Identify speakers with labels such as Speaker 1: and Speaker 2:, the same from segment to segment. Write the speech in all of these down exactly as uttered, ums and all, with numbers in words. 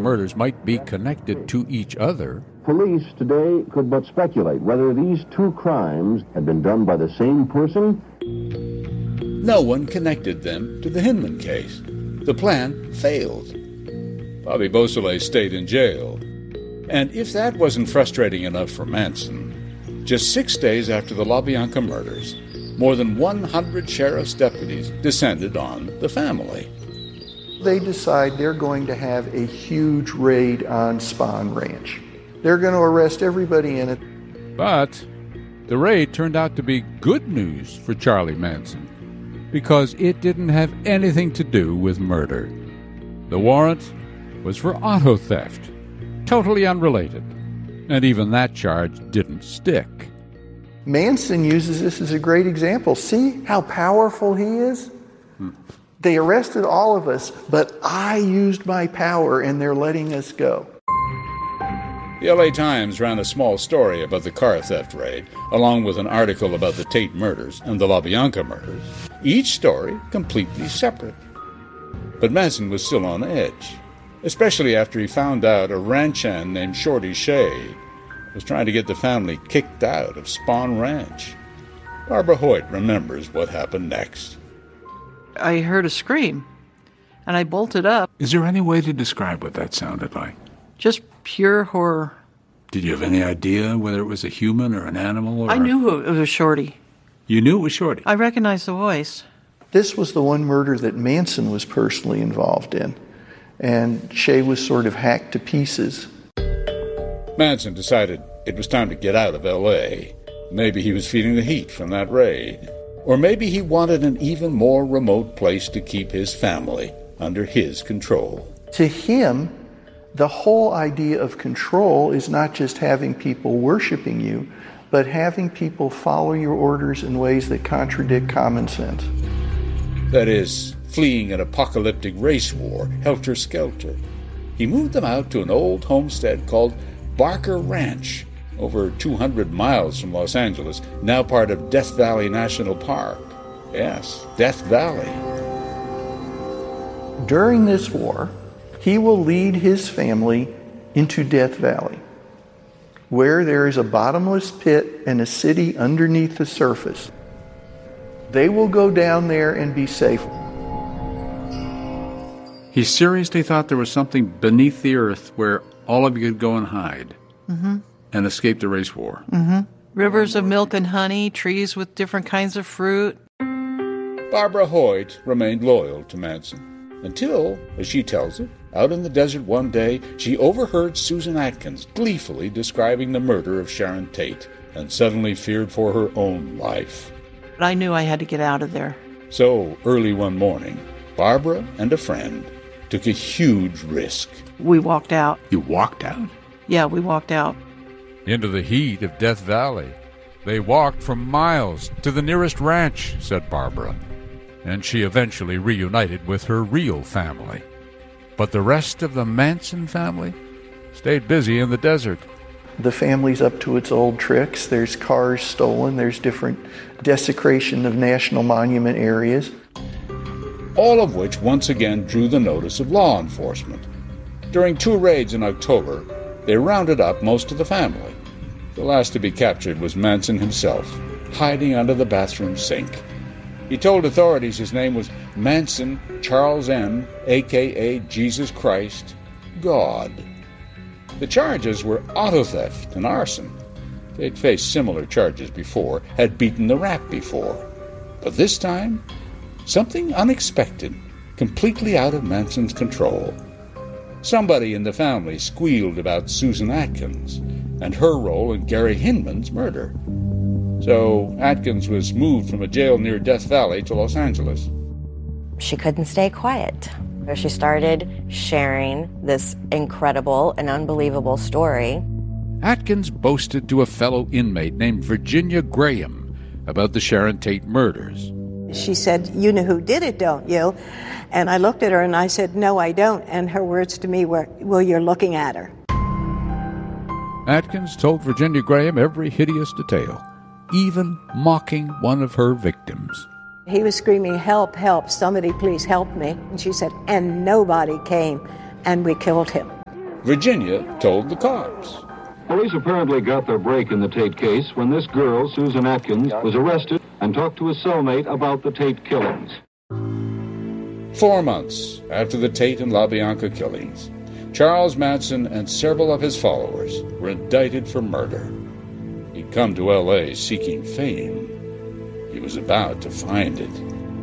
Speaker 1: murders might be connected to each other.
Speaker 2: Police today could but speculate whether these two crimes had been done by the same person.
Speaker 1: No one connected them to the Hinman case. The plan failed. Bobby Beausoleil stayed in jail. And if that wasn't frustrating enough for Manson, just six days after the LaBianca murders, more than one hundred sheriff's deputies descended on the family.
Speaker 3: They decide they're going to have a huge raid on Spahn Ranch. They're going to arrest everybody in it.
Speaker 1: But the raid turned out to be good news for Charlie Manson, because it didn't have anything to do with murder. The warrant was for auto theft, totally unrelated, and even that charge didn't stick.
Speaker 3: Manson uses this as a great example. See how powerful he is? Hmm. They arrested all of us, but I used my power and they're letting us go.
Speaker 1: The L A Times ran a small story about the car theft raid, along with an article about the Tate murders and the LaBianca murders, each story completely separate. But Manson was still on edge, especially after he found out a ranch hand named Shorty Shea was trying to get the family kicked out of Spahn Ranch. Barbara Hoyt remembers what happened next.
Speaker 4: I heard a scream, and I bolted up.
Speaker 5: Is there any way to describe what that sounded like?
Speaker 4: Just pure horror.
Speaker 5: Did you have any idea whether it was a human or an animal? Or
Speaker 4: I knew it was Shorty.
Speaker 5: You knew it was Shorty?
Speaker 4: I recognized the voice.
Speaker 3: This was the one murder that Manson was personally involved in, and Shea was sort of hacked to pieces.
Speaker 1: Manson decided it was time to get out of L A. Maybe he was feeling the heat from that raid. Or maybe he wanted an even more remote place to keep his family under his control.
Speaker 3: To him, the whole idea of control is not just having people worshiping you, but having people follow your orders in ways that contradict common sense.
Speaker 1: That is, fleeing an apocalyptic race war, helter-skelter. He moved them out to an old homestead called Barker Ranch, over two hundred miles from Los Angeles, now part of Death Valley National Park. Yes, Death Valley.
Speaker 3: During this war, he will lead his family into Death Valley, where there is a bottomless pit and a city underneath the surface. They will go down there and be safe.
Speaker 5: He seriously thought there was something beneath the earth where all of you could go and hide.
Speaker 4: Mm-hmm.
Speaker 5: And escape the race war.
Speaker 4: Mm-hmm. Rivers of milk and honey, trees with different kinds of fruit.
Speaker 1: Barbara Hoyt remained loyal to Manson until, as she tells it, out in the desert one day, she overheard Susan Atkins gleefully describing the murder of Sharon Tate and suddenly feared for her own life.
Speaker 4: But I knew I had to get out of there.
Speaker 1: So, early one morning, Barbara and a friend took a huge risk.
Speaker 4: We walked out.
Speaker 5: You walked out?
Speaker 4: Yeah, we walked out.
Speaker 1: Into the heat of Death Valley. They walked for miles to the nearest ranch, said Barbara, and she eventually reunited with her real family. But the rest of the Manson family stayed busy in the desert.
Speaker 3: The family's up to its old tricks. There's cars stolen. There's different desecration of national monument areas.
Speaker 1: All of which once again drew the notice of law enforcement. During two raids in October, they rounded up most of the family. The last to be captured was Manson himself, hiding under the bathroom sink. He told authorities his name was Manson Charles M., a k a. Jesus Christ, God. The charges were auto theft and arson. They'd faced similar charges before, had beaten the rap before. But this time, something unexpected, completely out of Manson's control. Somebody in the family squealed about Susan Atkins and her role in Gary Hinman's murder. So Atkins was moved from a jail near Death Valley to Los Angeles.
Speaker 6: She couldn't stay quiet. She started sharing this incredible and unbelievable story.
Speaker 1: Atkins boasted to a fellow inmate named Virginia Graham about the Sharon Tate murders.
Speaker 7: She said, "You know who did it, don't you?" And I looked at her and I said, "No, I don't." And her words to me were, "Well, you're looking at her."
Speaker 1: Atkins told Virginia Graham every hideous detail, even mocking one of her victims.
Speaker 7: He was screaming, "Help, help, somebody please help me." And she said, "And nobody came, and we killed him."
Speaker 1: Virginia told the cops.
Speaker 8: Police apparently got their break in the Tate case when this girl, Susan Atkins, was arrested and talked to a cellmate about the Tate killings.
Speaker 1: Four months after the Tate and LaBianca killings, Charles Manson and several of his followers were indicted for murder. He'd come to L A seeking fame. He was about to find it.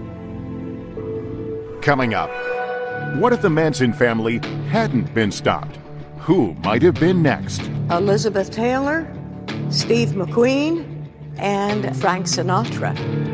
Speaker 9: Coming up, what if the Manson family hadn't been stopped? Who might have been next?
Speaker 7: Elizabeth Taylor, Steve McQueen, and Frank Sinatra.